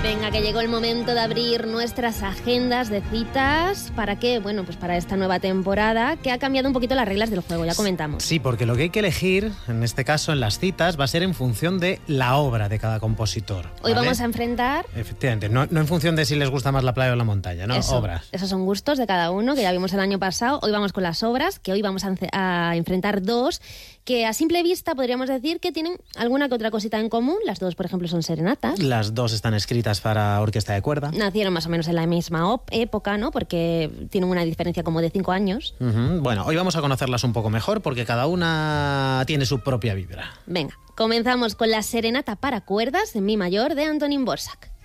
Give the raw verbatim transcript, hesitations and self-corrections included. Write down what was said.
Venga, que llegó el momento de abrir nuestras agendas de citas. ¿Para qué? Bueno, pues para esta nueva temporada que ha cambiado un poquito las reglas del juego, ya comentamos. Sí, porque lo que hay que elegir, en este caso en las citas, va a ser en función de la obra de cada compositor, ¿vale? Hoy vamos a enfrentar... Efectivamente, no, no en función de si les gusta más la playa o la montaña, ¿no? Eso, obras. Esos son gustos de cada uno, que ya vimos el año pasado. Hoy vamos con las obras, que hoy vamos a, a enfrentar dos, que a simple vista podríamos decir que tienen alguna que otra cosita en común. Las dos, por ejemplo, son serenatas. Las dos están escritas para orquesta de cuerda. Nacieron más o menos en la misma época, ¿no? Porque tienen una diferencia como de cinco años. Uh-huh. Bueno, hoy vamos a conocerlas un poco mejor porque cada una tiene su propia vibra. Venga, comenzamos con la serenata para cuerdas en mi mayor de Antonín Dvořák.